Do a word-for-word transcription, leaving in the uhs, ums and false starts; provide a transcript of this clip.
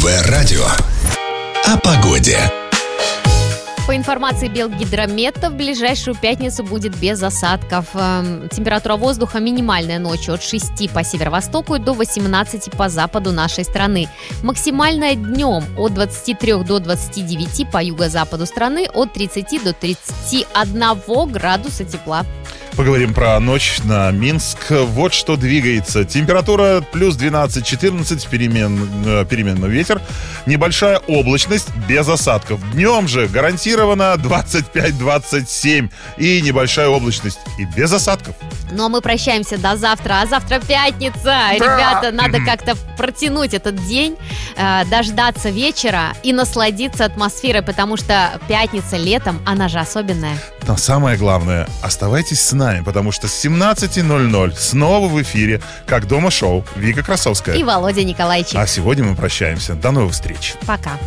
ВРадио. О погоде. По информации Белгидромета, в ближайшую пятницу будет без осадков. Температура воздуха минимальная ночью от шести по северо-востоку до восемнадцати по западу нашей страны. Максимальная днем от двадцати трёх до двадцати девяти по юго-западу страны, от тридцати до тридцати одного градуса тепла. Поговорим про ночь на Минск. Вот что двигается. Температура плюс двенадцать-четырнадцать, перемен, переменный ветер. Небольшая облачность без осадков. Днем же гарантированно двадцать пять - двадцать семь. И небольшая облачность и без осадков. Ну а мы прощаемся до завтра. А завтра пятница. Да. Ребята, надо как-то протянуть этот день, э, дождаться вечера и насладиться атмосферой, потому что пятница летом, она же особенная. Но самое главное, оставайтесь с нами, потому что с семнадцати ноль-ноль снова в эфире «Как дома» шоу Вика Красовская и Володя Николайчик. А сегодня мы прощаемся. До новых встреч. Пока.